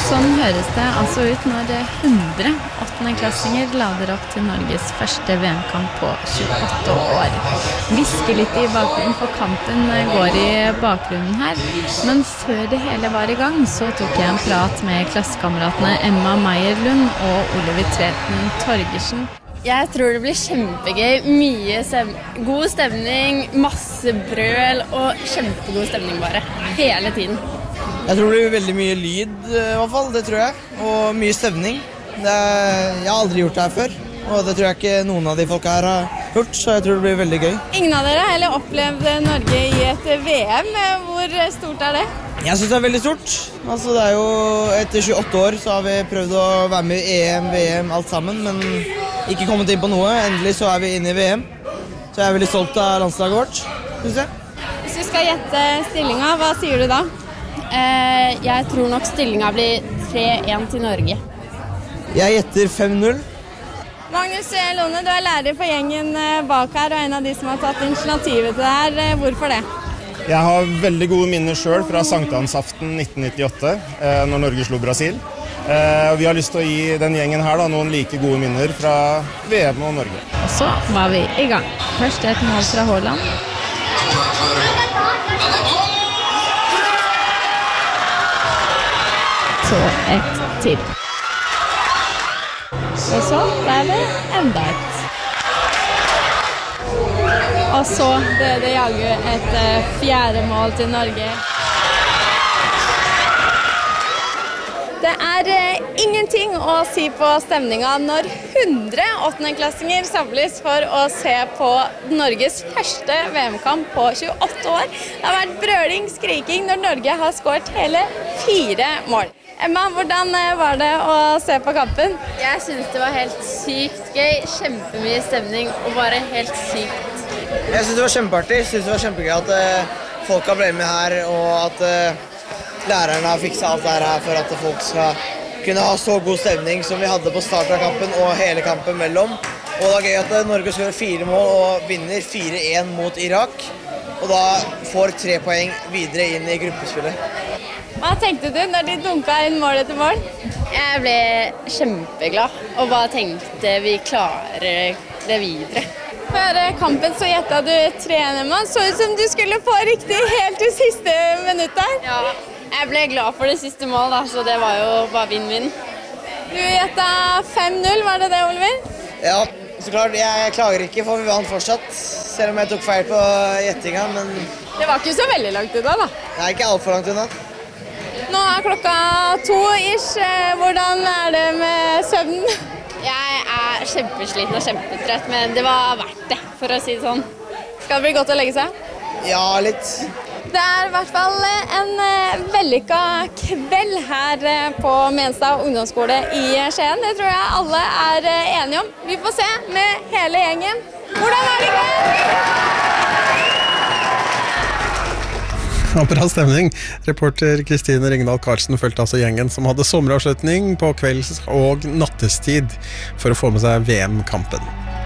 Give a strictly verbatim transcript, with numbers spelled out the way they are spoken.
Sånn høres det altså ut når hundre åttendeklassinger lader opp til Norges første V M-kamp på tjueåtte år. Hvisker litt i bakgrunnen for kampen går i bakgrunnen her, men før det hele var i gang så tok jeg en prat med klassekameratene Emma Meyer-Lund og Oliver Tveten Torgersen. Jeg tror det blir kjempegøy, mye stem- god stemning, masse brøl og kjempegod stemning bare, hele tiden. Jeg tror det blir veldig mye lyd i hvert fall, det tror jeg, og mye stemning. Det er, jeg har aldri gjort det her før, og det tror jeg ikke noen av de folka her har gjort, så jeg tror det blir veldig gøy. Ingen av dere har heller opplevd Norge i et V M. Hvor stort er det? Jeg synes det er veldig stort. Altså, det er jo etter tjueåtte år så har vi prøvd å være med i E M, V M, alt sammen, men ikke kommet inn på noe. Endelig så er vi inne i V M, så jeg er veldig stolt av landslaget vårt, synes jeg. Hvis du skal gjette stillingen, hva sier du da? Eh, jeg tror nok stillingen blir tre én til Norge. Jeg gjetter fem null. Magnus Lone, du er lærer for gjengen bak her, og en av de som har tatt initiativet til det her. Hvorfor det? Jeg har veldig gode minner selv fra sankthansaften nitten nittiåtte, eh, når Norge slo Brasil. Eh, og vi har lyst til å gi den gjengen her da, noen like gode minner fra V M og Norge. Og så var vi i gang. Først et mål fra Haaland. Så et til. Og så er det enda et. Og så ble det jaget et fjerde mål til Norge. Det er eh, ingenting å si på stemningen når hundre åttendeklassinger samles for å se på Norges første V M-kamp på tjueåtte år. Det har vært brøling, skriking når Norge har skåret hele fire mål. Emma, hvordan var det å se på kampen? Jeg synes det var helt sykt gøy, kjempemye stemning og bare helt sykt. Jeg synes det var kjempeartig, jeg synes det var kjempegøy at uh, folka ble med her, og at uh, lærerne har fikset alt det her for at folk skal kunne ha så god stemning som vi hadde på start av kampen og hele kampen mellom. Og det er gøy at Norge skårer fire mål og vinner fire én mot Irak, og da får tre poeng videre inn i gruppespillet. Hva tenkte du når de dunket inn mål etter mål? Jeg ble kjempeglad og bare tenkte vi klarer det videre. Før kampen så gjettet du tre én, Emma. Så ut som du skulle få riktig helt til siste minutt der. Ja, jeg ble glad for det siste mål, da, så det var jo bare vinn-vinn. Du gjettet fem null, var det det, Oliver? Ja, så klart. Jeg klager ikke, for vi vant fortsatt, selv om jeg tok feil på gjettinga, men Det var ikke så veldig langt unna, da. det er ikke alt for langt unna. Nå er klokka to ish. Hvordan er det med søvnen? Jeg er kjempesliten og kjempetrett, men det var verdt det, for å si det sånn. Skal det bli godt å legge seg? Ja, litt. Det er i hvert fall en vellykket kveld her på Menstad ungdomsskole i Skien. Det tror jeg alle er enige om. Vi får se med hele gjengen. Hvordan er det i kveld? Bra stemning. Reporter Kristine Ringdal Karlsen følte altså gjengen som hadde sommeravslutning på kvelds- og nattestid for å få med seg V M-kampen.